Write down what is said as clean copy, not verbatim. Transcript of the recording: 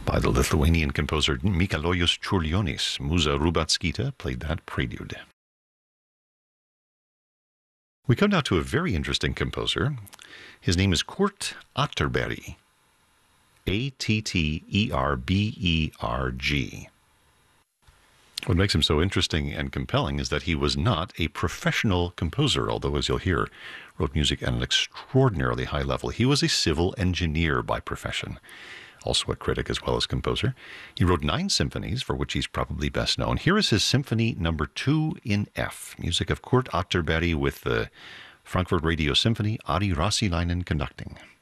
by the Lithuanian composer Mikalojus Čiurlionis. Muza Rubackytė played that prelude. We come now to a very interesting composer. His name is Kurt Atterberg. Atterberg. What makes him so interesting and compelling is that he was not a professional composer, although, as you'll hear, wrote music at an extraordinarily high level. He was a civil engineer by profession, also a critic as well as composer. He wrote 9 symphonies, for which he's probably best known. Here is his Symphony No. 2 in F, music of Kurt Atterberg with the Frankfurt Radio Symphony, Ari Raasilainen conducting.